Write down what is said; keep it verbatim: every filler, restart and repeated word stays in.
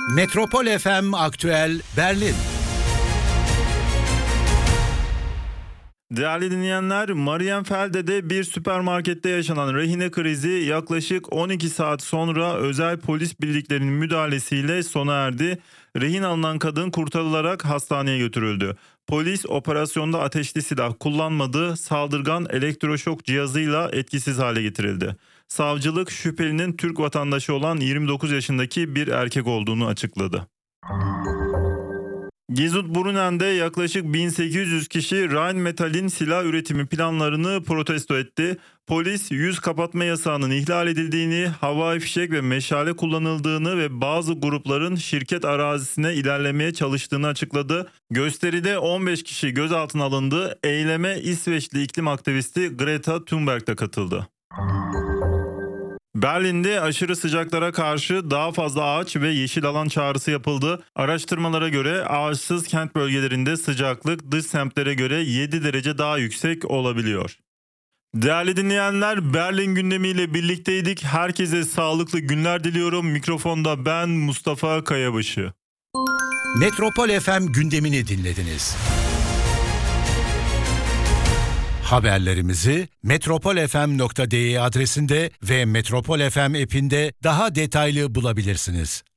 Metropol F M Aktüel Berlin. Değerli dinleyenler, Marienfeld'de bir süpermarkette yaşanan rehine krizi yaklaşık on iki saat sonra özel polis birliklerinin müdahalesiyle sona erdi. Rehin alınan kadın kurtarılarak hastaneye götürüldü. Polis operasyonda ateşli silah kullanmadı, saldırgan elektroşok cihazıyla etkisiz hale getirildi. Savcılık şüphelinin Türk vatandaşı olan yirmi dokuz yaşındaki bir erkek olduğunu açıkladı. Gizut-Brunen'de yaklaşık bin sekiz yüz kişi Rheinmetall'in silah üretimi planlarını protesto etti. Polis yüz kapatma yasağının ihlal edildiğini, havai fişek ve meşale kullanıldığını ve bazı grupların şirket arazisine ilerlemeye çalıştığını açıkladı. Gösteride on beş kişi gözaltına alındı. Eyleme İsveçli iklim aktivisti Greta Thunberg de katıldı. Berlin'de aşırı sıcaklara karşı daha fazla ağaç ve yeşil alan çağrısı yapıldı. Araştırmalara göre ağaçsız kent bölgelerinde sıcaklık dış semtlere göre yedi derece daha yüksek olabiliyor. Değerli dinleyenler, Berlin gündemiyle birlikteydik. Herkese sağlıklı günler diliyorum. Mikrofonda ben Mustafa Kayabaşı. Metropol F M gündemini dinlediniz. Haberlerimizi metropol f m nokta d e adresinde ve Metropol F M app'inde daha detaylı bulabilirsiniz.